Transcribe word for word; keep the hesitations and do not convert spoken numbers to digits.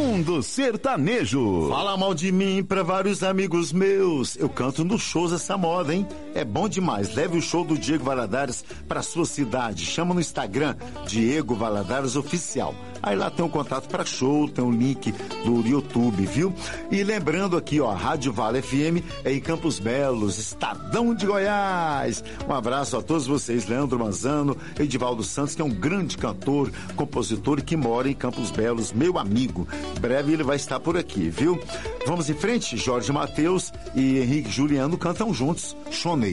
Mundo Sertanejo. Fala mal de mim pra vários amigos meus. Eu canto nos shows essa moda, hein? É bom demais. Leve o show do Diego Valadares pra sua cidade. Chama no Instagram, Diego Valadares Oficial. Aí lá tem um contato para show, tem um link do YouTube, viu? E lembrando aqui, ó, Rádio Vale F M é em Campos Belos, Estadão de Goiás. Um abraço a todos vocês, Leandro Manzano, Edivaldo Santos, que é um grande cantor, compositor e que mora em Campos Belos, meu amigo. Em breve ele vai estar por aqui, viu? Vamos em frente? Jorge Mateus e Henrique Juliano cantam juntos, Chonei.